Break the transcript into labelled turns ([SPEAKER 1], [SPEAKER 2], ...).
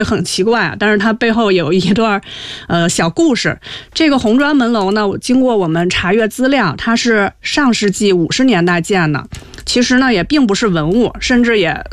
[SPEAKER 1] 很奇怪啊，但是它背后有一段小故事。这个红砖门楼呢，经过我们查阅资料，它是上世纪50年代建的，其实呢也并不是文物，甚至也